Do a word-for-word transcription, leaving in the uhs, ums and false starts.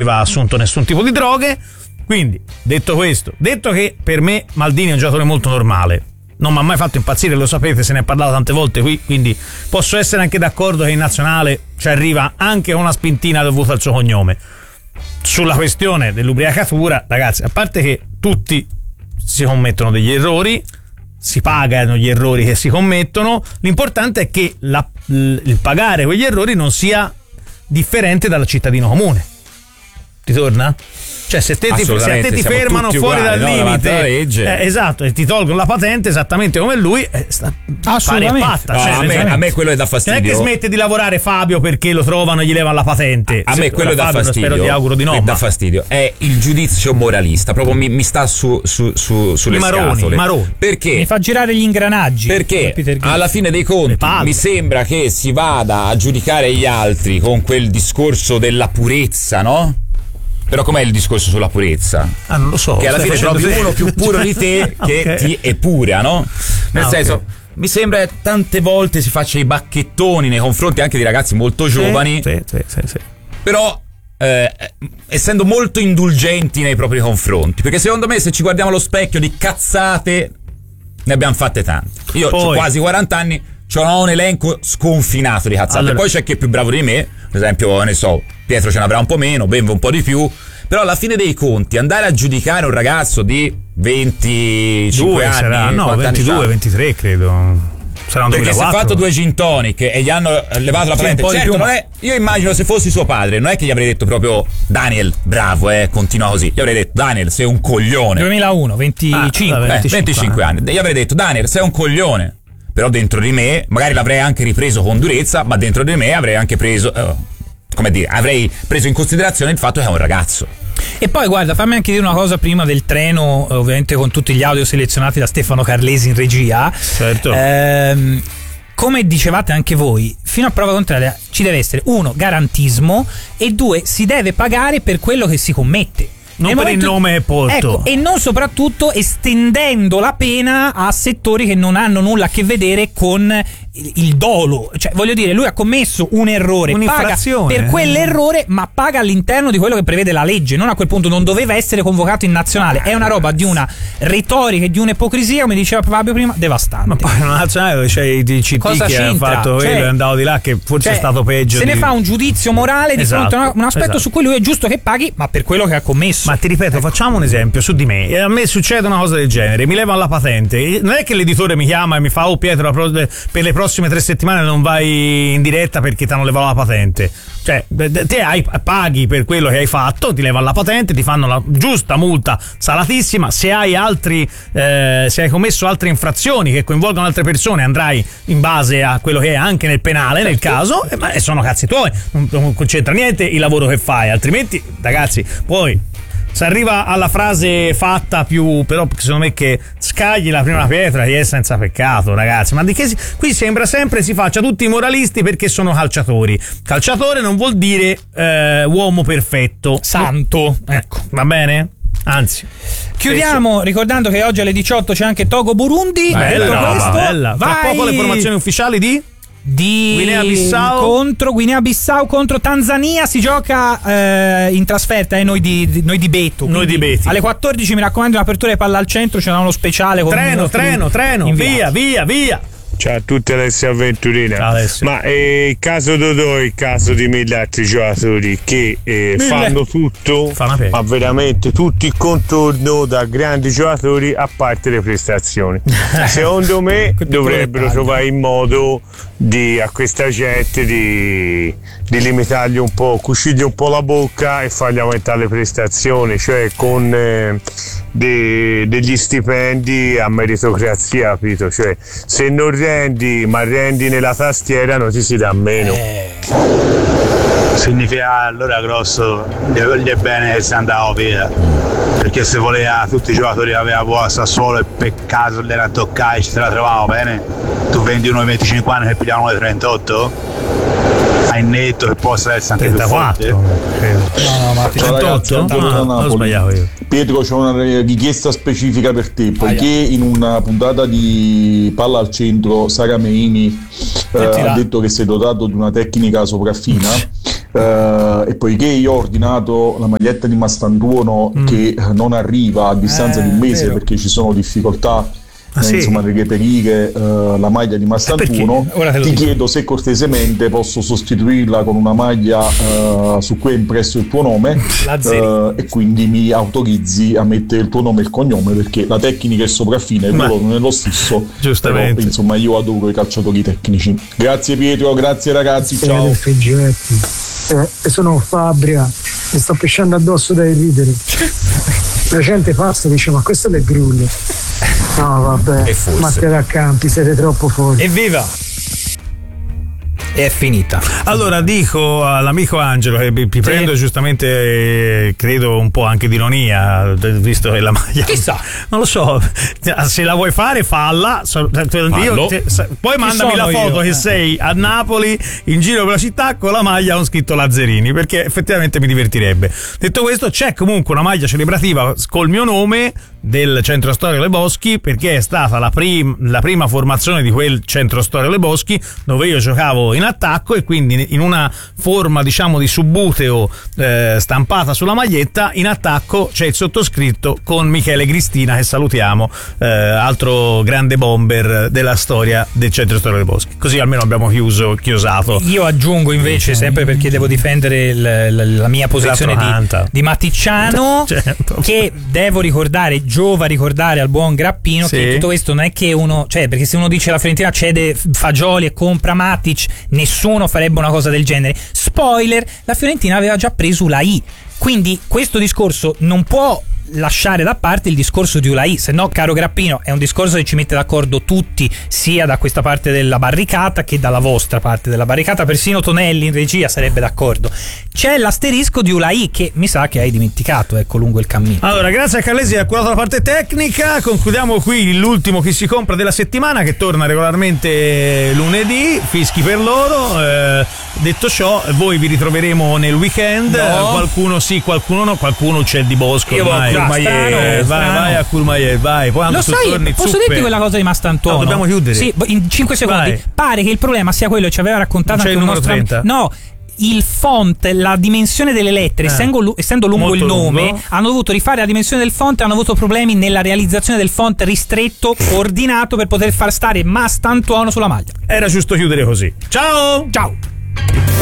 aveva assunto nessun tipo di droghe. Quindi, detto questo, detto che per me Maldini è un giocatore molto normale, non mi ha mai fatto impazzire, lo sapete, se ne è parlato tante volte qui, quindi posso essere anche d'accordo che in nazionale ci arriva anche una spintina dovuta al suo cognome. Sulla questione dell'ubriacatura, ragazzi, a parte che tutti si commettono degli errori, si pagano gli errori che si commettono, l'importante è che la, il pagare quegli errori non sia differente dal cittadino comune. Ti torna? Cioè se te ti, se a te ti fermano fuori uguali, dal limite, no? eh, esatto, e ti tolgono la patente esattamente come lui, eh, sta assolutamente patta, no, cioè, a, me, a me quello che dà fastidio. Non è che smette di lavorare Fabio perché lo trovano e gli levano la patente. A, a me quello che dà Fabio, fastidio, spero, ti auguro di no, ma dà fastidio è il giudizio moralista, proprio mi, mi sta su, su, su sulle maroni, scatole. Maroni. Perché? Mi fa girare gli ingranaggi. Perché alla fine dei conti mi sembra che si vada a giudicare gli altri con quel discorso della purezza, no? Però com'è il discorso sulla purezza? Ah, non lo so. Che alla fine trovi uno più puro di te che okay. ti epura, no? Nel ah, senso, okay. mi sembra che tante volte si faccia i bacchettoni nei confronti anche di ragazzi molto sì, giovani. Sì, sì, sì, sì. Però eh, essendo molto indulgenti nei propri confronti. Perché secondo me se ci guardiamo allo specchio di cazzate ne abbiamo fatte tante. Io ho quasi quaranta anni, ho un elenco sconfinato di cazzate. Allora, poi c'è chi è più bravo di me, per esempio, ne so, Pietro ce n'avrà un po' meno, Benvo un po' di più, però alla fine dei conti andare a giudicare un ragazzo di venticinque due anni, sarà, no, ventidue, ventitré credo. Sarà un perché si è fatto due gin tonic e gli hanno levato la patente, sì, certo, non è, io immagino se fossi suo padre non è che gli avrei detto proprio Daniel bravo eh continua così, gli avrei detto Daniel sei un coglione. duemilauno, venticinque, ah, venticinque, eh, venticinque anni. anni gli avrei detto Daniel sei un coglione, però dentro di me magari l'avrei anche ripreso con durezza, ma dentro di me avrei anche preso eh, come dire, avrei preso in considerazione il fatto che è un ragazzo. E poi guarda, fammi anche dire una cosa prima del treno, ovviamente con tutti gli audio selezionati da Stefano Carlesi in regia. Certo. Ehm, come dicevate anche voi, fino a prova contraria ci deve essere uno garantismo e due si deve pagare per quello che si commette. Non per momento, il nome porto. Ecco, e non soprattutto estendendo la pena a settori che non hanno nulla a che vedere con il dolo. Cioè, voglio dire, lui ha commesso un errore, paga per quell'errore, ma paga all'interno di quello che prevede la legge. Non a quel punto non doveva essere convocato in nazionale. È una roba di una retorica e di un'ipocrisia, come diceva Fabio prima, devastante. Ma poi in una nazionale dove c'è i C T cosa che c'entra? ha fatto cioè, quello è andato di là, che forse cioè, è stato peggio. Se di... ne fa un giudizio morale di esatto, fronte a un aspetto esatto. su cui lui è giusto che paghi, ma per quello che ha commesso. Ma ti ripeto, ecco. Facciamo un esempio su di me. A me succede una cosa del genere, mi levano la patente. Non è che l'editore mi chiama e mi fa: oh Pietro, per le prossime tre settimane non vai in diretta perché ti hanno levato la patente. Cioè, te hai, paghi per quello che hai fatto, ti levano la patente, ti fanno la giusta multa salatissima. Se hai altri, eh, se hai commesso altre infrazioni che coinvolgono altre persone, andrai in base a quello che è anche nel penale, nel caso, eh, ma sono cazzi tuoi, non, non c'entra niente il lavoro che fai, altrimenti, ragazzi, poi si arriva alla frase fatta più, però secondo me, che scagli la prima pietra che è senza peccato, ragazzi. Ma di che si, qui sembra sempre si faccia tutti i moralisti perché sono calciatori. Calciatore non vuol dire eh, uomo perfetto, santo, ecco, va bene? Anzi, chiudiamo spesso. Ricordando che oggi alle diciotto c'è anche Togo Burundi. Bella, detto no, questo, bella. Tra poco le formazioni ufficiali di di Guinea-Bissau contro Guinea-Bissau contro Tanzania. Si gioca eh, in trasferta eh, noi, di, di, noi di Beto. Noi di Beti. Alle quattordici mi raccomando un'apertura di palla al centro, c'è uno speciale con treno, treno, treno, via, via, via. Ciao a tutti, Alessio Avventurina. Ciao, Alessio. Ma eh, il caso Dodò è il caso di mille altri giocatori che eh, mille. fanno tutto, ma veramente tutto il contorno da grandi giocatori a parte le prestazioni. Secondo me dovrebbero trovare il modo di, a questa gente di, di limitargli un po', cucirgli un po' la bocca e fargli aumentare le prestazioni, cioè con eh, de, degli stipendi a meritocrazia, capito? Cioè, se non rendi, ma rendi nella tastiera, non ti si dà meno. Eh. Significa allora grosso gli è bene che si andava via, perché se voleva tutti i giocatori che aveva a Sassuolo e peccato l'era a toccare, ci te la trovavo bene. Tu vendi uno di venticinque anni che pigliano uno di trentotto, hai netto che possa essere anche trentaquattro, più forte. No, no, ma ciao ragazzi, Antonio da Napoli. Ho sbagliato io. Pietro, c'ho una richiesta specifica per te, poiché ah, in una puntata di Palla al Centro Sara Meini eh, ha detto che sei dotato di una tecnica sopraffina. Uh, e poiché io ho ordinato la maglietta di Mastantuono mm. che non arriva a distanza eh, di un mese vero. perché ci sono difficoltà ah, eh, sì. insomma di reperire uh, la maglia di Mastantuono, ti dico. chiedo se cortesemente posso sostituirla con una maglia uh, su cui è impresso il tuo nome uh, e quindi mi autorizzi a mettere il tuo nome e il cognome, perché la tecnica è sopraffina e il valore non è lo stesso. Giustamente. Però, insomma, io adoro i calciatori tecnici. Grazie Pietro, grazie ragazzi, ciao. Eh, sono Fabria, mi sto pesciando addosso dai ridere. La gente passa e dice: ma questo è il grullo. No vabbè, Matteo da Campi, siete troppo fuori. Evviva! È finita. Allora dico all'amico Angelo che mi prendo sì. giustamente eh, credo un po' anche di ironia, visto che la maglia chissà non lo so, se la vuoi fare falla io, te, poi Chi mandami la foto io? che sei a Napoli in giro per la città con la maglia con scritto Lazzarini, perché effettivamente mi divertirebbe. Detto questo, c'è comunque una maglia celebrativa col mio nome del Centro Storico Le Boschi, perché è stata la, prim- la prima formazione di quel Centro Storico Le Boschi dove io giocavo in attacco, e quindi in una forma diciamo di subbuteo eh, stampata sulla maglietta in attacco c'è il sottoscritto con Michele Cristina, che salutiamo, eh, altro grande bomber della storia del Centro Storico Le Boschi. Così almeno abbiamo chiuso chiosato. Io aggiungo invece, sempre perché devo difendere il, la, la mia posizione di, di Maticciano, certo. che devo ricordare, giova ricordare al buon Grappino sì. che tutto questo non è che uno, cioè, perché se uno dice la Fiorentina cede Fagioli e compra Matic, nessuno farebbe una cosa del genere. Spoiler, la Fiorentina aveva già preso la I, quindi questo discorso non può lasciare da parte il discorso di Ulai, se no, caro Grappino, è un discorso che ci mette d'accordo tutti, sia da questa parte della barricata che dalla vostra parte della barricata, persino Tonelli in regia sarebbe d'accordo. C'è l'asterisco di Ulai che mi sa che hai dimenticato, ecco, lungo il cammino. Allora, grazie a Carlesi che ha curato la parte tecnica. Concludiamo qui l'ultimo Chi si compra della settimana, che torna regolarmente lunedì, fischi per loro. Eh, detto ciò, voi vi ritroveremo nel weekend. No. Qualcuno sì, qualcuno no, qualcuno c'è di Bosco. Io ormai. Vai, vai a Courmayeur, vai. Poi lo sai, torni, posso zuppe. dirti quella cosa di Mastantuono? No, dobbiamo chiudere. Sì, in cinque secondi. Vai. Pare che il problema sia quello che ci aveva raccontato non anche il un nostro trenta. No, il font, la dimensione delle lettere, eh. essendo, essendo lungo Molto il nome, lungo. hanno dovuto rifare la dimensione del font e hanno avuto problemi nella realizzazione del font ristretto, ordinato, per poter far stare Mastantuono sulla maglia. Era giusto chiudere così. Ciao! Ciao!